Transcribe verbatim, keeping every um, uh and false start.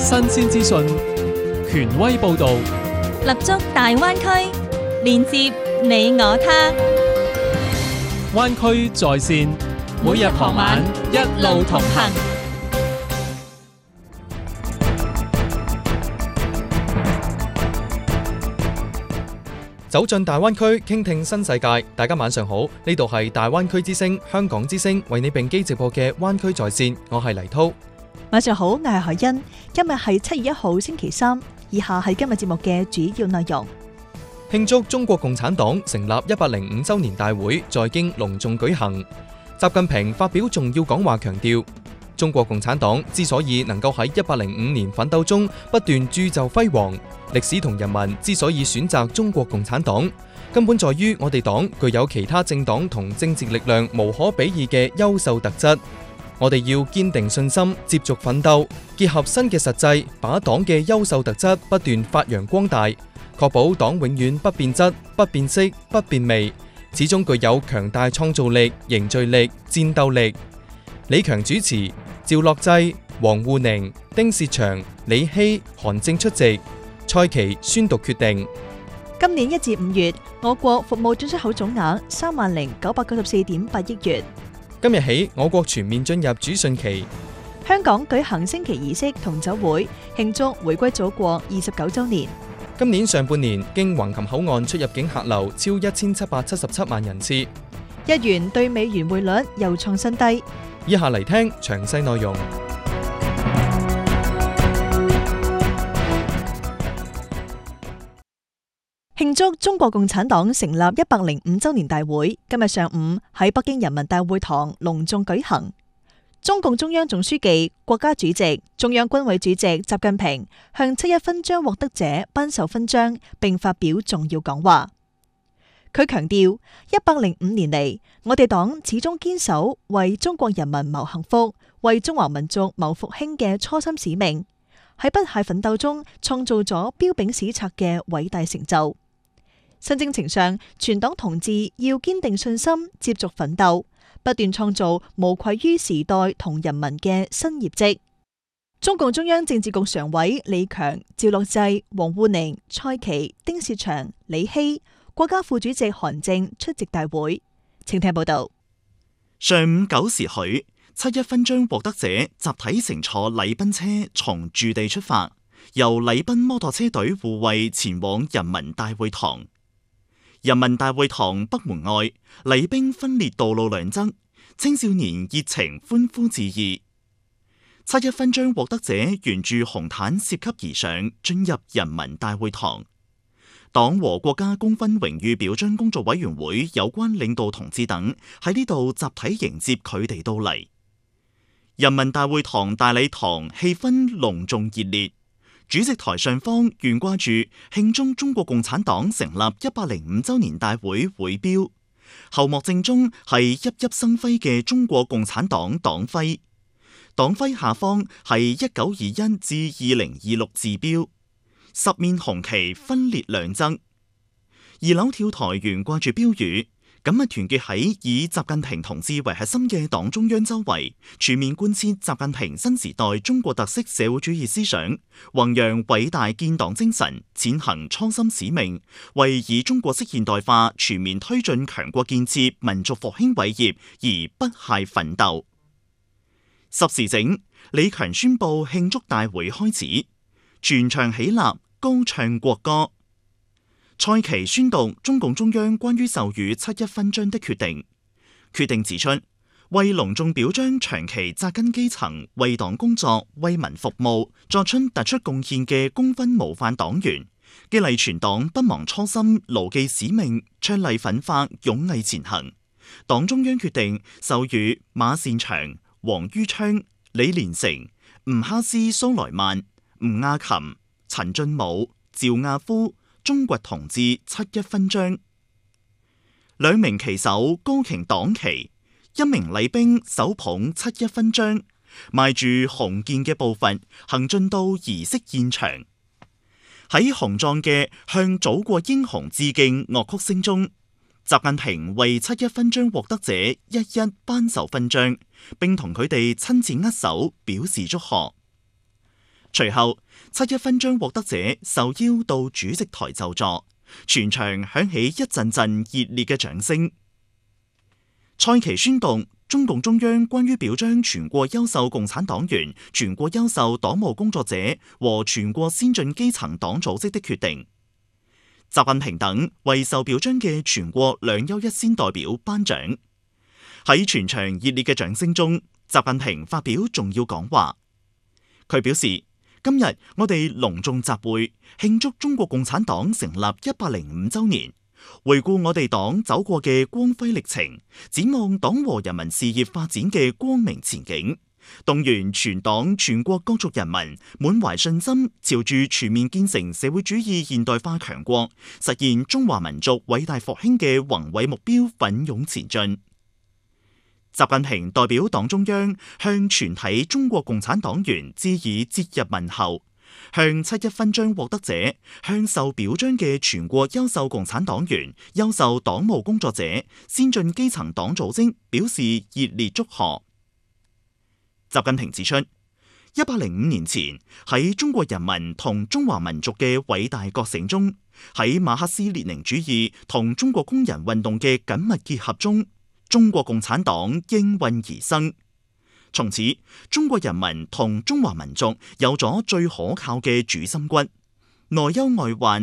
新鮮資訊，權威報導， 立足大灣區，連接你我他。 灣區在線，每日傍晚一路同行。 走進大灣區，傾聽新世界。大家晚上好，呢度係大灣區之聲、香港之聲為你並機直播嘅灣區在線，我係黎濤。 晚上好，我係海欣。今日係七月一號星期三，以下係今日節目嘅主要內容。 慶祝中國共產黨成立一百零五週年大會在京隆重舉行。習近平發表重要講話，強調中國共產黨之所以能夠喺一百零五年奮鬥中不斷鑄就輝煌，歷史同人民之所以選擇中國共產黨，根本在於我哋黨具有其他政黨同政治力量無可比擬嘅優秀特質。我哋要堅定信心，接續奮鬥，結合新嘅實際，把黨嘅優秀特質不斷發揚光大，確保黨永遠不變質、不變色、不變味，始終具有強大創造力、凝聚力、戰鬥力。李強主持，趙樂際、王滬寧、丁薛祥、李希、韓正出席。蔡奇宣讀決定。 今年一至五月，我國服務進出口總額三萬零九百九十四點八億元。 今日起，我國全面進入主汛期。 香港舉行升旗儀式同酒會，慶祝回歸祖國二十九週年。 今年上半年，經橫琴口岸出入境客流超一千七百七十七萬人次。 日元對美元匯率又創新低。 以下嚟聽詳細內容。 慶祝中國共產黨成立一百零五週年大會今日上午喺北京人民大會堂隆重舉行。中共中央總書記、國家主席、中央軍委主席習近平向七一勳章獲得者頒授勳章，並發表重要講話。佢強調，一百零五年嚟，我哋黨始終堅守為中國人民謀幸福、為中華民族謀復興嘅初心使命，喺不懈奮鬥中創造咗彪炳史冊嘅偉大成就。新征程上，全黨同志要堅定信心，接續奮鬥，不斷創造無愧於時代同人民嘅新業績。中共中央政治局常委李強、趙樂際、王滬寧、蔡奇、丁薛祥、李希、國家副主席韓正出席大會。請聽報道。 上午九時許，七一勳章獲得者集體乘坐禮賓車從駐地出發，由禮賓摩托車隊護衛前往人民大會堂。人民大會堂北門外，禮兵分列道路兩側，青少年熱情歡呼致意。七一勳章獲得者沿住紅毯攝級而上，進入人民大會堂。黨和國家功勳榮譽表彰工作委員會有關領導同志等喺呢度集體迎接佢哋到嚟。人民大會堂大禮堂氣氛隆重熱烈。主席台上方懸掛住慶祝中國共產黨成立一百零五週年大會會標，後幕正中係熠熠生輝嘅中國共產黨黨徽，黨徽下方係一九二一至二零二六字標，十面紅旗分列兩側。二樓跳台懸掛住標語，緊密團結喺以習近平同志為核心嘅黨中央周圍，全面貫徹習近平新時代中國特色社會主義思想，弘揚偉大建黨精神，踐行初心使命，為以中國式現代化全面推進強國建設、民族復興偉業而不懈奮鬥。十時整，李強宣布慶祝大會開始，全場起立，高唱國歌。蔡奇宣讀中共中央關於授予七一勳章的決定。決定指出，為隆重表彰長期紮根基層、為黨工作、為民服務、作出突出貢獻嘅功勳模範黨員，激勵全黨不忘初心、牢記使命、卓勵奮發、勇毅前行。黨中央決定授予馬善祥、黃于昌、李連成、吳哈斯蘇萊曼、吳亞琴、陳俊武、趙亞夫、中國同志七一勳章。兩名旗手高擎黨旗，一名禮兵手捧七一勳章，邁住雄健嘅步伐行進到儀式現場。喺雄壯嘅向祖國英雄致敬樂曲聲中，習近平為七一勳章獲得者一一頒授勳章，並同佢哋親自握手表示祝賀。 隨後，七一勳章獲得者受邀到主席台就座，全場響起一陣陣熱烈嘅掌聲。賽期宣讀中共中央關於表彰全國優秀共產黨員、全國優秀黨務工作者和全國先進基層黨組織的決定。習近平等為受表彰嘅全國兩優一先代表頒獎。喺全場熱烈嘅掌聲中，習近平發表重要講話。佢表示，今日我哋隆重集會，慶祝中國共產黨成立一百零五週年，回顧我哋黨走過嘅光輝歷程，展望黨和人民事業發展嘅光明前景，動員全黨全國各族人民滿懷信心，朝住全面建成社會主義現代化強國，實現中華民族偉大復興嘅宏偉目標奮勇前進。習近平代表黨中央向全體中國共產黨員致以節日問候，向七一勳章獲得者、向受表彰嘅全國優秀共產黨員、優秀黨務工作者、先進基層黨組織表示熱烈祝賀。習近平指出，一百零五年前喺中國人民同中華民族嘅偉大覺醒中，喺馬克思列寧主義同中國工人運動嘅緊密結合中，中國共產黨應運而生，從此中國人民同中華民族有咗最可靠嘅主心骨，內憂外患